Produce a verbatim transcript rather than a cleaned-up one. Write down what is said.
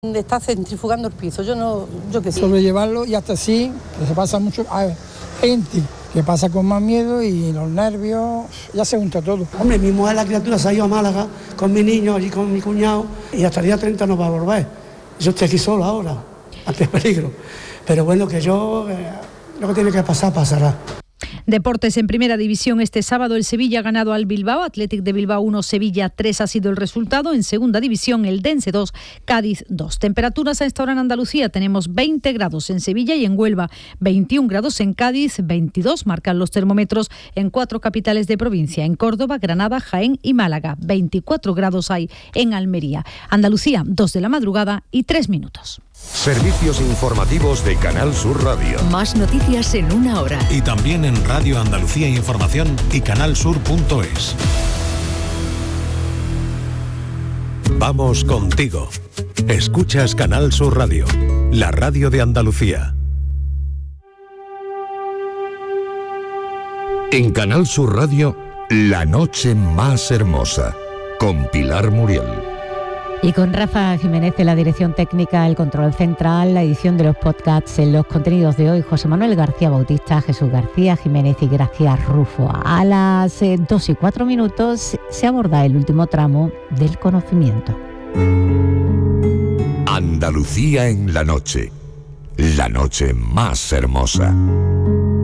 Está centrifugando el piso, yo no, yo qué sé. Sobrellevarlo y hasta así, que se pasa mucho, hay gente que pasa con más miedo y los nervios, ya se junta todo. Hombre, mi mujer, la criatura, se ha ido a Málaga con mi niño, allí con mi cuñado, y hasta el día treinta no va a volver. Yo estoy aquí solo ahora, ante el peligro. Pero bueno, que yo, eh, lo que tiene que pasar, pasará. Deportes en primera división este sábado. El Sevilla ha ganado al Bilbao. Athletic de Bilbao uno, Sevilla tres ha sido el resultado. En segunda división el Dense dos, Cádiz dos. Temperaturas a esta hora en Andalucía. Tenemos veinte grados en Sevilla y en Huelva, veintiún grados en Cádiz, veintidós marcan los termómetros en cuatro capitales de provincia. En Córdoba, Granada, Jaén y Málaga. veinticuatro grados hay en Almería. Andalucía, dos de la madrugada y tres minutos. Servicios informativos de Canal Sur Radio. Más noticias en una hora. Y también en Radio Andalucía Información y canalsur punto es. Vamos contigo. Escuchas Canal Sur Radio, la radio de Andalucía. En Canal Sur Radio, La Noche Más Hermosa, con Pilar Muriel. Y con Rafa Jiménez en la dirección técnica, el control central, la edición de los podcasts, en los contenidos de hoy, José Manuel García Bautista, Jesús García Jiménez y Gracia Rufo. A las eh, dos y cuatro minutos se aborda el último tramo del conocimiento. Andalucía en la noche, la noche más hermosa.